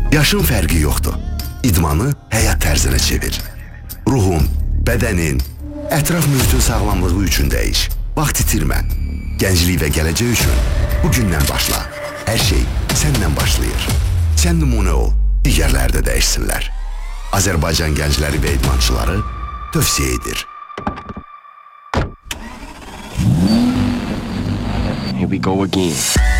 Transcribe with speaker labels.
Speaker 1: Yaşın fərqi yoxdur. İdmanı həyat tərzinə çevir. Ruhun, bədənin, ətraf mühitin sağlamlığı üçün dəyiş. Vaxt itirmə. Gənclik və gələcək üçün bugündən başla. Hər şey səndən başlayır. Sən nümunə ol, digərləri də dəyişsinlər. Azərbaycan gəncləri və idmançıları tövsiyə edir.
Speaker 2: Here we go again.